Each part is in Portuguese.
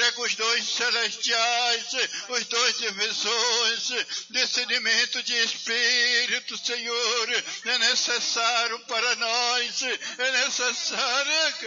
prega os dons celestiais, os dons de visões, discernimento de espírito, Senhor, é necessário para nós, é necessário que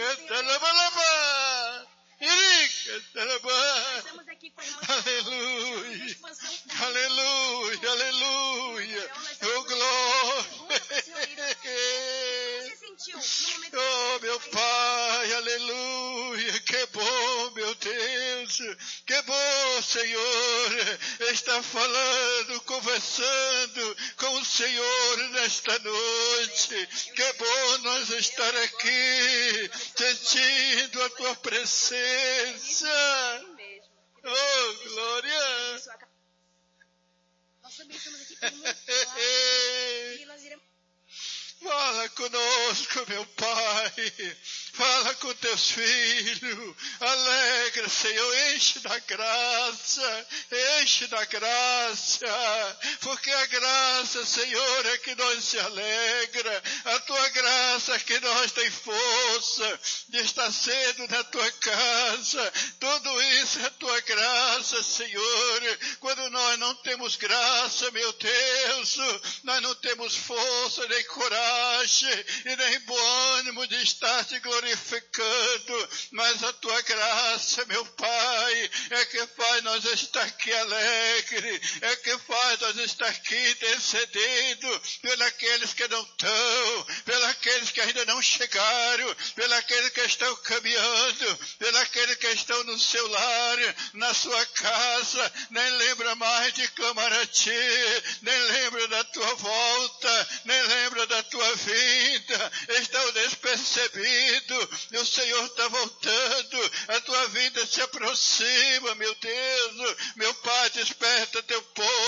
Estamos aqui com a irmã. aleluia, aleluia, aleluia, oh glória. Você sentiu no momento Oh, meu Pai, aleluia, que bom, meu Deus, que bom, Senhor, estar falando, conversando com o Senhor nesta noite, que bom nós estar aqui, sentindo a Tua presença, mesmo? oh, glória. Nós também estamos aqui com muito e nós iremos. Fala conosco, meu Pai. Fala com teus filhos. Alegra, Senhor. Enche da graça. Enche da graça. Porque a graça, Senhor, é que nós se alegra. A tua graça é que nós tem força de estar cedo na tua casa. Tudo isso é a tua graça, Senhor. Quando nós não temos graça, meu Deus, nós não temos força nem coragem e nem bom ânimo de estar te glorificando, mas a tua graça, meu Pai, é que faz nós estar aqui alegre, é que faz nós estar aqui intercedendo pelos que não estão, pelos que ainda não chegaram, pelos que estão caminhando, pelos que estão no seu lar, na sua casa, nem lembra mais de clamar a ti, nem lembra da tua volta, nem lembra da tua vinda, estão despercebidos, e o Senhor está voltando, a tua vinda se aproxima, meu Deus, meu Pai, desperta teu povo,